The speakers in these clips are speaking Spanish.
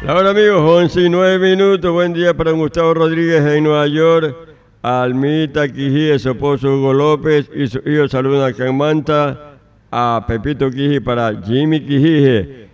Ahora amigos, 11:09. Buen día para Gustavo Rodríguez en Nueva York. Almita Quijije, su esposo Hugo López y su hijo saludan acá en Manta. A Pepito Quijije para Jimmy Quijije.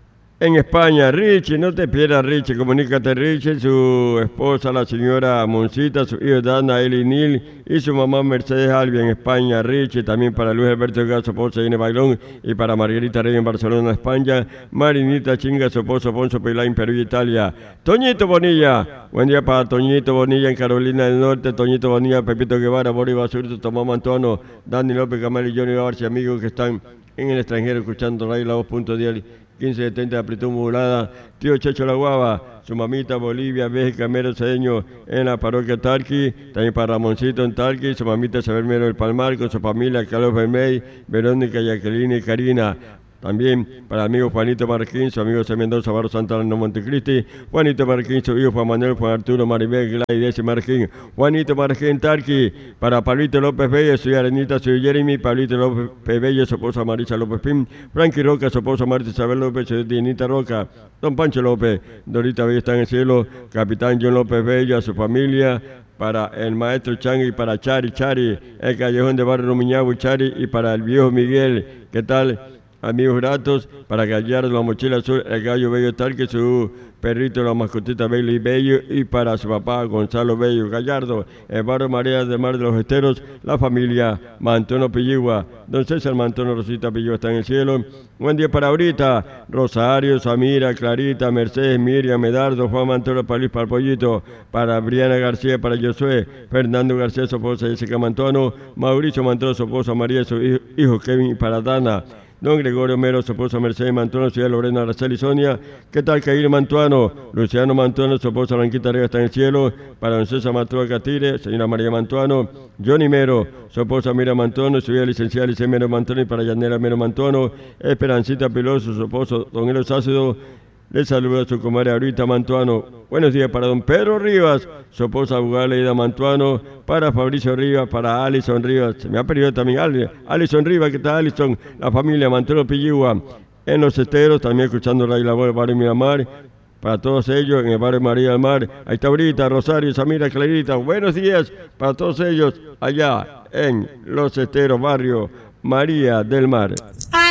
En España, Richie, no te pierdas Richie, comunícate Richie, su esposa la señora Moncita, su hijo Dana, Eli Nil y su mamá Mercedes Albi en España, Richie, también para Luis Alberto Gas, su esposa Ine Bailón y para Margarita Rey en Barcelona, España, Marinita Chinga, su esposo Ponzo Pilá en Perú y Italia, Toñito Bonilla, buen día para Toñito Bonilla en Carolina del Norte, Toñito Bonilla, Pepito Guevara, Boris Basurto, Tomás Mantuano, Dani López Camal y Johnny García, amigos que están en el extranjero escuchando Radio La Voz.10. 1570 de amplitud modulada, tío Checho La Guava, su mamita Bolivia, México, Mero Cedeño en la parroquia Talqui, también para Ramoncito en Talqui, su mamita Isabel Mero del Palmar, con su familia Carlos Bermey, Verónica, Jacqueline y Karina. También para el amigo Juanito Marquín, su amigo C. Mendoza, Barro Santana, Montecristi, Juanito Marquín, su hijo Juan Manuel, Juan Arturo, Maribel, Gladys Marquín, Juanito Marquín Tarqui, para Pablito López Bello, su Arenita, su Jeremy, Pablito López Bello, su esposa Marisa López Pim, Frankie Roca, su esposa Marta Isabel López, su Dienita Roca, Don Pancho López, Dorita Bello está en el cielo, Capitán John López Bello, a su familia, para el maestro Changui, para Chari, el callejón de Barrio Rumiñahui, Chari, y para el viejo Miguel, ¿qué tal? Amigos gratos, para Gallardo, la mochila azul, el gallo Bello Talqui, su perrito, la mascotita Bailey Bello, y para su papá Gonzalo Bello Gallardo, el barrio María de Mar de los Esteros, la familia Mantono Pilligua, don César Mantono Rosita Pilligua está en el cielo. Buen día para ahorita, Rosario, Samira, Clarita, Mercedes, Miriam, Medardo, Juan Mantono, para Luis Palpollito, para Briana García, para Josué, Fernando García, su esposa Jessica Mantono, Mauricio Mantono, su esposa María, su hijo Kevin, y para Dana. Don Gregorio Mero, su esposa Mercedes Mantuano, su hija Lorena Araceli Sonia. ¿Qué tal, Caír Mantuano? Luciano Mantuano, su esposa Blanquita Rega está en el cielo. Para don César Mantua Catire, señora María Mantuano. Johnny Mero, su esposa Mira Mantuano, su hija licenciada Lice Mero Mantuano y para Yanela Mero Mantuano. Esperancita Piloso, su esposo Don Elos Ácido. Le saluda a su comadre ahorita Mantuano. Buenos días para don Pedro Rivas, su esposa Leida Mantuano, para Fabricio Rivas, para Alison Rivas. Se me ha perdido también Alison Rivas, ¿qué tal Alison? La familia Mantuano Pilligua. En los Esteros, también escuchando Radio La Voz del barrio Miramar. Para todos ellos, en el barrio María del Mar. Ahí está ahorita, Rosario, Samira, Clarita. Buenos días para todos ellos allá en los Esteros, barrio María del Mar.